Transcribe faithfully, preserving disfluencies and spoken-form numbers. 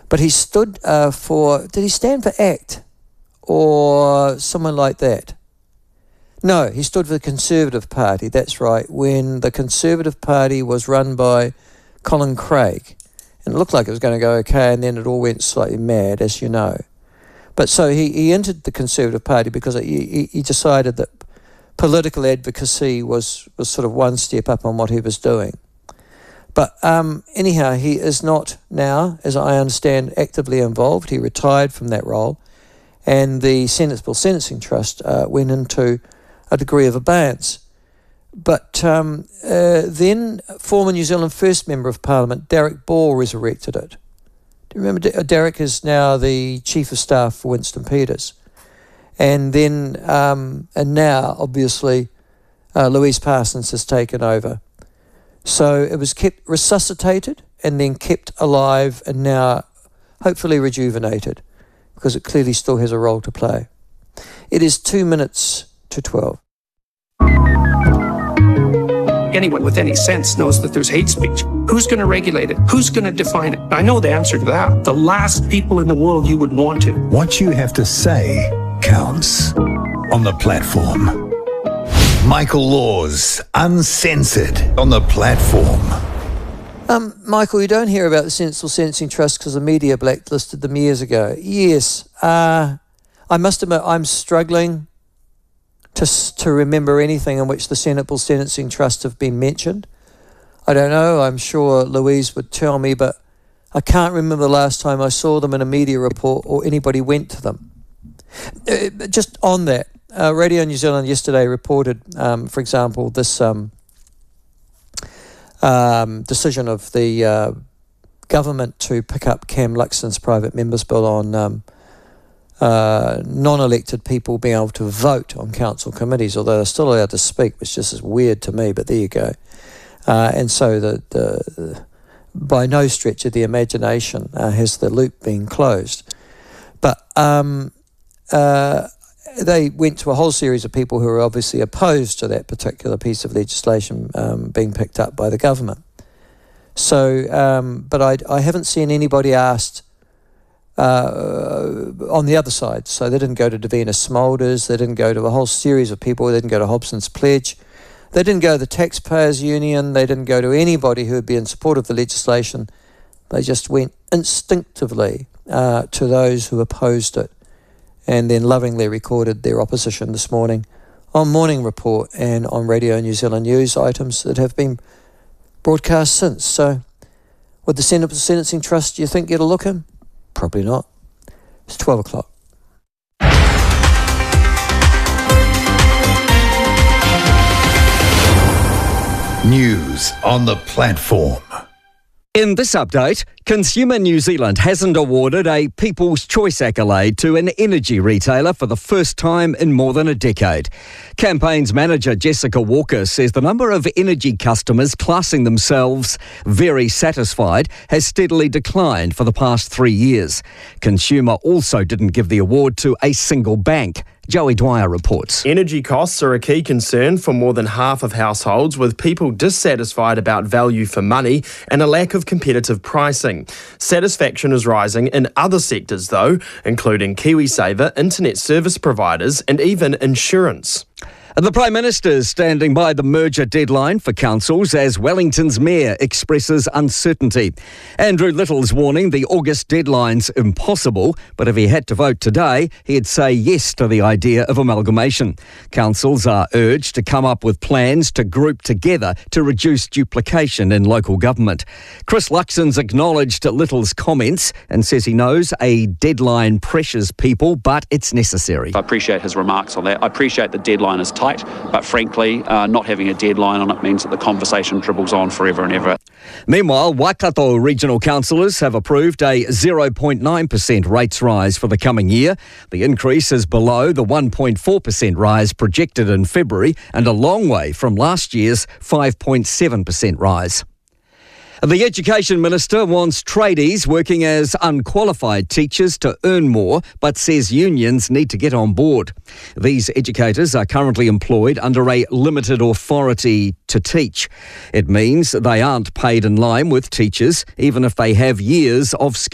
But he stood uh, for, did he stand for ACT or someone like that? No, he stood for the Conservative Party, that's right, when the Conservative Party was run by Colin Craig. And it looked like it was going to go okay, and then it all went slightly mad, as you know. But so he, he entered the Conservative Party because he, he decided that political advocacy was, was sort of one step up on what he was doing. But um, anyhow, he is not now, as I understand, actively involved. He retired from that role, and the Sensible Sentencing Trust uh, went into a degree of abeyance. But um, uh, then former New Zealand First Member of Parliament, Derek Ball, resurrected it. Do you remember? D- Derek is now the Chief of Staff for Winston Peters. And then, um, and now, obviously, uh, Louise Parsons has taken over. So it was kept resuscitated and then kept alive and now hopefully rejuvenated, because it clearly still has a role to play. It is two minutes to twelve. Anyone with any sense knows that there's hate speech. Who's going to regulate it? Who's going to define it? I know the answer to that. The last people in the world you would want to. What you have to say counts on the platform. Michael Laws, Uncensored, on the platform. Um, Michael, you don't hear about the Sensible Sentencing Trust because the media blacklisted them years ago. Yes, uh, I must admit I'm struggling to to remember anything in which the Sensible Sentencing Trust have been mentioned. I don't know, I'm sure Louise would tell me, but I can't remember the last time I saw them in a media report or anybody went to them. Uh, just on that, uh, Radio New Zealand yesterday reported, um, for example, this um, um, decision of the uh, government to pick up Cam Luxon's private members bill on um, uh, non-elected people being able to vote on council committees, although they're still allowed to speak, which just is weird to me, but there you go. Uh, and so the, the by no stretch of the imagination uh, has the loop been closed. But um, uh, they went to a whole series of people who are obviously opposed to that particular piece of legislation um, being picked up by the government. So, um, but I, I haven't seen anybody asked uh, on the other side. So they didn't go to Davina Smulders, they didn't go to a whole series of people, they didn't go to Hobson's Pledge, they didn't go to the Taxpayers Union, they didn't go to anybody who would be in support of the legislation. They just went instinctively uh, to those who opposed it, and then lovingly recorded their opposition this morning on Morning Report and on Radio New Zealand News items that have been broadcast since. So would the Sensible Sentencing Trust, do you think, get a look in? Probably not. It's twelve o'clock. News on the platform. In this update, Consumer New Zealand hasn't awarded a People's Choice accolade to an energy retailer for the first time in more than a decade. Campaigns manager Jessica Walker says the number of energy customers classing themselves very satisfied has steadily declined for the past three years. Consumer also didn't give the award to a single bank. Joey Dwyer reports. Energy costs are a key concern for more than half of households, with people dissatisfied about value for money and a lack of competitive pricing. Satisfaction is rising in other sectors though, including KiwiSaver, internet service providers and even insurance. The Prime Minister is standing by the merger deadline for councils as Wellington's Mayor expresses uncertainty. Andrew Little's warning the August deadline's impossible, but if he had to vote today, he'd say yes to the idea of amalgamation. Councils are urged to come up with plans to group together to reduce duplication in local government. Chris Luxon's acknowledged Little's comments and says he knows a deadline pressures people, but it's necessary. I appreciate his remarks on that. I appreciate the deadline is tight. But frankly, uh, not having a deadline on it means that the conversation dribbles on forever and ever. Meanwhile, Waikato regional councillors have approved a zero point nine percent rates rise for the coming year. The increase is below the one point four percent rise projected in February and a long way from last year's five point seven percent rise. The Education Minister wants tradies working as unqualified teachers to earn more, but says unions need to get on board. These educators are currently employed under a limited authority to teach. It means they aren't paid in line with teachers, even if they have years of skill.